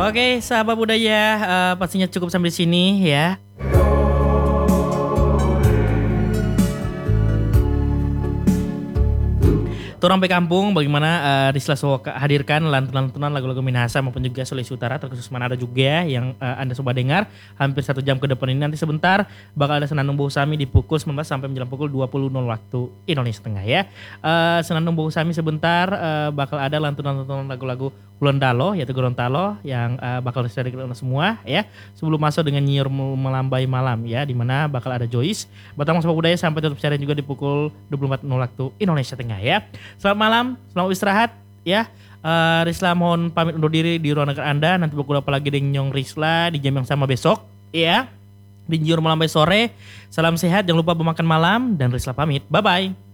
Oke, sahabat budaya, pastinya cukup sampai sini ya. Turang Pe Kampung, bagaimana Risla Soka hadirkan lantunan-lantunan lagu-lagu Minahasa maupun juga Sulawesi Utara, terkhusus Manado juga yang Anda coba dengar hampir 1 jam ke depan ini. Nanti sebentar bakal ada Senandung Bau Sami di pukul 19 sampai menjelang pukul 20.00 waktu Indonesia Tengah ya. Senandung Bau Sami sebentar bakal ada lantunan-lantunan lagu-lagu Gorontalo, yaitu Gorontalo yang bakal disajikan semua ya. Sebelum masuk dengan Nyiur Melambai Malam ya, di mana bakal ada Joyce. Batang Sepak Budaya sampai tutup siaran juga di pukul 24.00 waktu Indonesia Tengah ya. Selamat malam, selamat istirahat ya. Risla mohon pamit undur diri di ruang dengar Anda. Nanti pukul apa lagi dengan Nyong Risla di jam yang sama besok ya. Di Nyiur Melambai sore. Salam sehat, jangan lupa bermakan malam dan Risla pamit. Bye bye.